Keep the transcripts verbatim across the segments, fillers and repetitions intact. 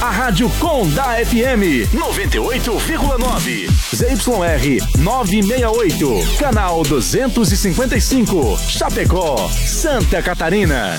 A Rádio Com da F M noventa e oito vírgula nove. Z Y R novecentos e sessenta e oito. Canal duzentos e cinquenta e cinco. Chapecó, Santa Catarina.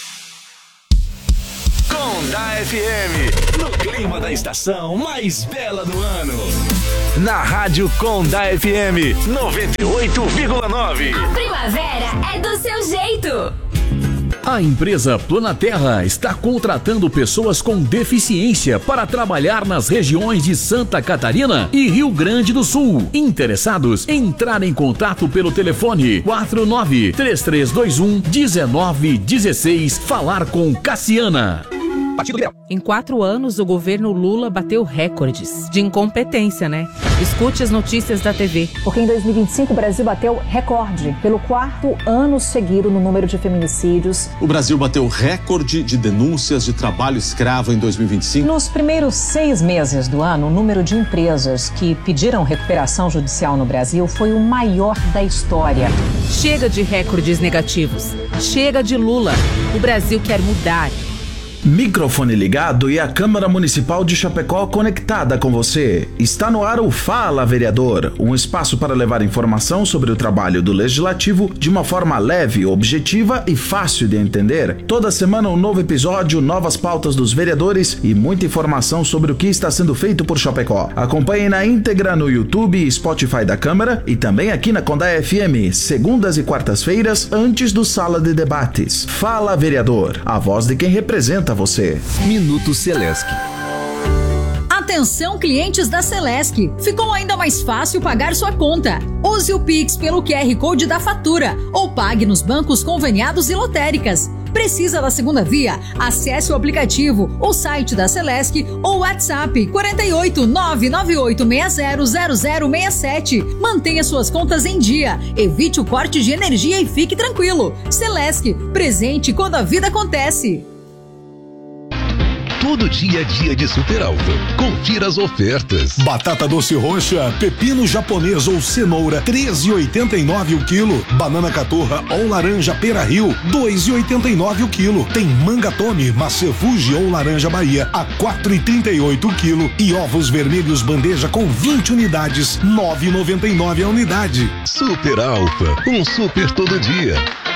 Com da F M. No clima da estação mais bela do ano. Na Rádio Com da F M noventa e oito vírgula nove. A primavera é do seu jeito. A empresa Planaterra está contratando pessoas com deficiência para trabalhar nas regiões de Santa Catarina e Rio Grande do Sul. Interessados? Entrar em contato pelo telefone quatro nove três três dois um um nove um seis. Falar com Cassiana. Em quatro anos, o governo Lula bateu recordes de incompetência, né? Escute as notícias da T V. Porque em dois mil e vinte e cinco o Brasil bateu recorde pelo quarto ano seguido no número de feminicídios. O Brasil bateu recorde de denúncias de trabalho escravo em dois mil e vinte e cinco. Nos primeiros seis meses do ano, o número de empresas que pediram recuperação judicial no Brasil foi o maior da história. Chega de recordes negativos. Chega de Lula. O Brasil quer mudar. Microfone ligado e a Câmara Municipal de Chapecó conectada com você. Está no ar o Fala Vereador, um espaço para levar informação sobre o trabalho do Legislativo de uma forma leve, objetiva e fácil de entender. Toda semana um novo episódio, novas pautas dos vereadores e muita informação sobre o que está sendo feito por Chapecó. Acompanhe na íntegra no YouTube e Spotify da Câmara e também aqui na Condá F M, segundas e quartas-feiras, antes do Sala de Debates. Fala Vereador, a voz de quem representa você. Minuto Celesc. Atenção, clientes da Celesc. Ficou ainda mais fácil pagar sua conta. Use o Pix pelo Q R Code da fatura ou pague nos bancos conveniados e lotéricas. Precisa da segunda via? Acesse o aplicativo, o site da Celesc ou WhatsApp quatro oito nove nove oito seis zero zero zero seis sete. Mantenha suas contas em dia, evite o corte de energia e fique tranquilo. Celesc, presente quando a vida acontece. Todo dia é dia de Super Alfa. Confira as ofertas. Batata doce roxa, pepino japonês ou cenoura, treze e oitenta e nove o quilo. Banana caturra ou laranja pera rio, dois e oitenta e nove o quilo. Tem manga tome, maçã Fuji ou laranja Bahia, a quatro e trinta e oito o quilo. E ovos vermelhos bandeja com vinte unidades, nove e noventa e nove a unidade. Super Alfa, um super todo dia.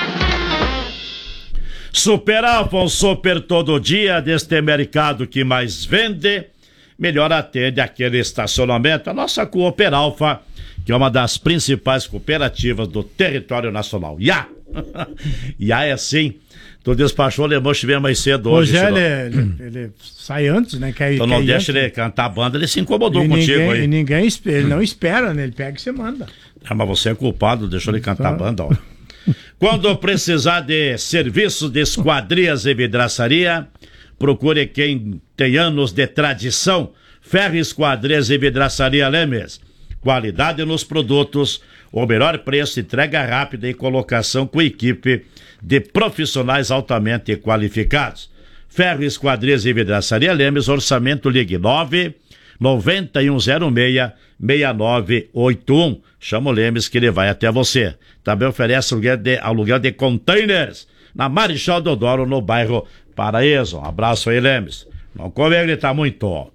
Super Alfa, um super todo dia deste mercado que mais vende, melhor atende aquele estacionamento. A nossa Cooper Alfa, que é uma das principais cooperativas do território nacional. Ya! Ya é sim. Tu despachou o alemão, estiver mais cedo hoje. Hoje ele, ele, ele sai antes, né? Quer, então não quer deixa antes. Ele cantar a banda, ele se incomodou e contigo ninguém, aí. E ninguém ele não espera, né? Ele pega e você manda. Ah, mas você é culpado, deixou ele cantar a banda, ó. Quando precisar de serviços de esquadrias e vidraçaria, procure quem tem anos de tradição. Ferro Esquadrias e Vidraçaria Lemes. Qualidade nos produtos, o melhor preço, entrega rápida e colocação com equipe de profissionais altamente qualificados. Ferro Esquadrias e Vidraçaria Lemes, orçamento ligue nove nove um zero seis seis nove oito um. Chama o Lemes que ele vai até você. Também oferece aluguel de, aluguel de containers na Marechal Deodoro, no bairro Paraíso. Um abraço aí, Lemes. Não convém gritar muito.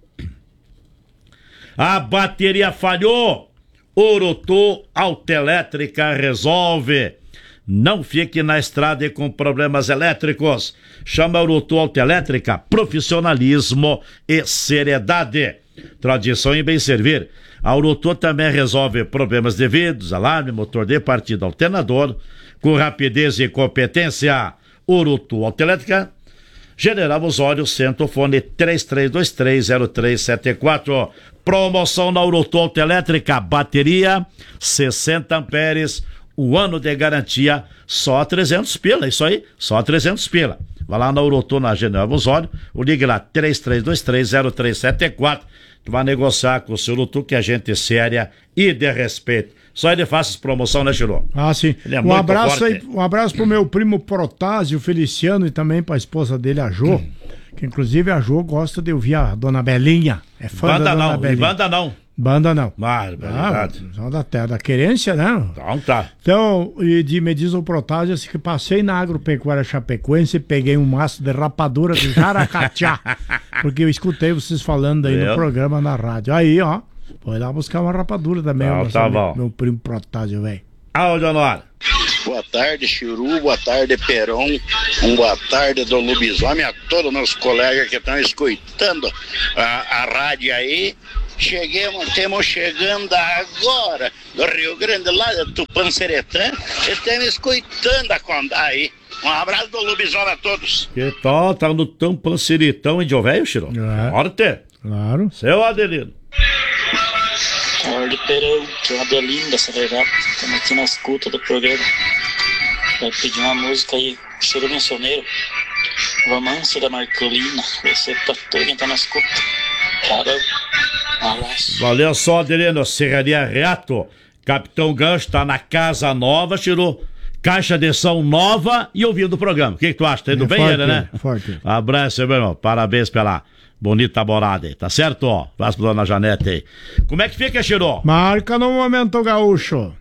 A bateria falhou. Urutu Autoelétrica resolve. Não fique na estrada e com problemas elétricos. Chama a Urutu Autoelétrica, profissionalismo e seriedade. Tradição em bem servir. A Urutu também resolve problemas de vidros, alarme, motor de partida, alternador, com rapidez e competência. Urutu Autoelétrica, General Osório, Centrofone três três dois três zero três sete quatro. Promoção na Urutu Autoelétrica, bateria sessenta amperes, um ano de garantia, só trezentos pila, isso aí, só trezentos pila. Vai lá na Urutu, na General Osório, ou ligue lá três três dois três zero três sete quatro. Tu vai negociar com o seu Urutu, que é gente séria e de respeito. Só ele faz essa promoção, né, Chirô? Ah, sim. Ele é um muito abraço forte. aí, um abraço pro meu primo Protásio Feliciano e também pra esposa dele, a Jô. Que inclusive a Jô gosta de ouvir a Dona Belinha. É fã Banda da Dona não, Belinha. banda não. Banda não. Barbaridade. Ah, só da terra, da querência, né? Então tá. Então, e de, me diz o Protásio que passei na agropecuária chapecoense e peguei um maço de rapadura de jaracatiá. Porque eu escutei vocês falando aí eu? no programa na rádio. Aí, ó, foi lá buscar uma rapadura também. Não, ó, tá bom. Meu primo Protásio, velho. Aonde, Honório? Boa tarde, Chiru, boa tarde, Peron, um boa tarde do Lobisomem, a todos os meus colegas que estão escutando a, a rádio aí. Chegamos, estamos chegando agora do Rio Grande, lá de Tupanceretã, estamos escutando a Condá aí. Um abraço do Lobisomem a todos. Que tal? Tá no Tupanceretão, Índio Velho, Chiru? É. Forte. Claro. Seu Adelino. Tarde, Perão, que é o Adelino da Salerata. Estamos aqui na escuta do programa. Vai pedir uma música aí, Cheiro Mencioneiro, Romance da Marcolina. Esse é pra todo quem tá na escuta. Parou. Um abraço. Valeu só, Adelino. Serraria Reato. Capitão Gancho tá na casa nova, Chiru. Caixa de som nova e ouvindo o programa. O que, que tu acha? Tá indo É bem forte, ele, né? Forte. Abraço, meu irmão. Parabéns pela bonita morada aí. Tá certo, ó? Abraço pra dona Janete aí. Como é que fica, Chiru? Marca no momento, gaúcho.